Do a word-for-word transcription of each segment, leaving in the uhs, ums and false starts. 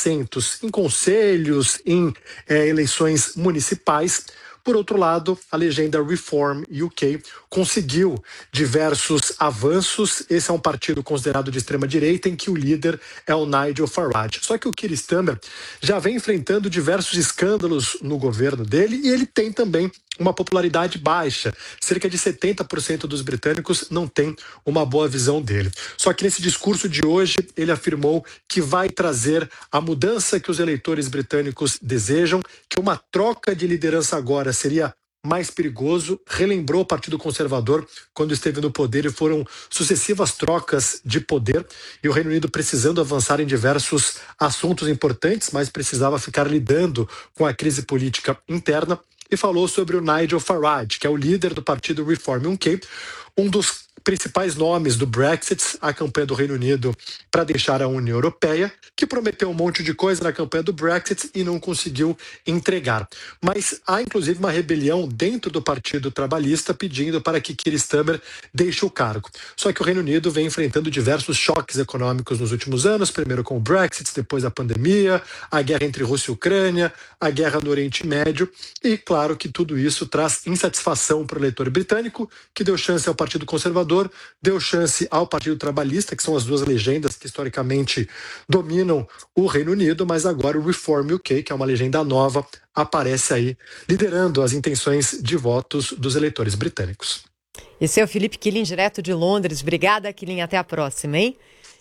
assentos em conselhos, em é, eleições municipais. Por outro lado, a legenda Reform U K conseguiu diversos avanços. Esse é um partido considerado de extrema-direita, em que o líder é o Nigel Farage. Só que o Keir Starmer já vem enfrentando diversos escândalos no governo dele e ele tem também uma popularidade baixa. Cerca de setenta por cento dos britânicos não tem uma boa visão dele. Só que nesse discurso de hoje, ele afirmou que vai trazer a mudança que os eleitores britânicos desejam, que uma troca de liderança agora seria mais perigoso, relembrou o Partido Conservador quando esteve no poder e foram sucessivas trocas de poder e o Reino Unido precisando avançar em diversos assuntos importantes, mas precisava ficar lidando com a crise política interna, e falou sobre o Nigel Farage, que é o líder do partido Reform U K, um dos principais nomes do Brexit, a campanha do Reino Unido para deixar a União Europeia, que prometeu um monte de coisa na campanha do Brexit e não conseguiu entregar. Mas há inclusive uma rebelião dentro do Partido Trabalhista pedindo para que Keir Starmer deixe o cargo. Só que o Reino Unido vem enfrentando diversos choques econômicos nos últimos anos, primeiro com o Brexit, depois a pandemia, a guerra entre Rússia e Ucrânia, a guerra no Oriente Médio, e claro que tudo isso traz insatisfação para o eleitor britânico, que deu chance ao Partido Conservador, deu chance ao Partido Trabalhista, que são as duas legendas que historicamente dominam o Reino Unido, mas agora o Reform U K, que é uma legenda nova, aparece aí liderando as intenções de votos dos eleitores britânicos. Esse é o Felipe Quilin, direto de Londres. Obrigada, Quilin. Até a próxima, hein?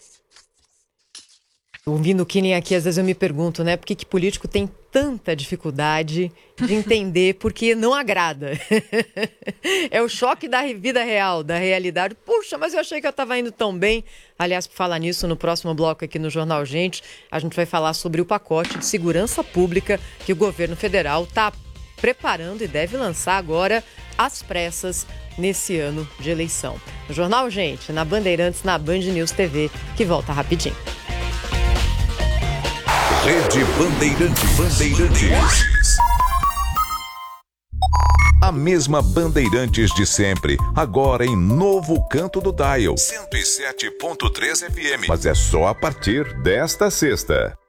Ouvindo o Quilin aqui, às vezes eu me pergunto, né, por que que político tem tanta dificuldade de entender porque não agrada. É o choque da vida real, da realidade. Puxa, mas eu achei que eu estava indo tão bem. Aliás, por falar nisso, no próximo bloco aqui no Jornal Gente, a gente vai falar sobre o pacote de segurança pública que o governo federal está preparando e deve lançar agora às pressas nesse ano de eleição. No Jornal Gente, na Bandeirantes, na Band News T V, que volta rapidinho. Rede Bandeirantes. Bandeirantes. A mesma Bandeirantes de sempre, agora em novo canto do dial. cento e sete ponto três F M. Mas é só a partir desta sexta.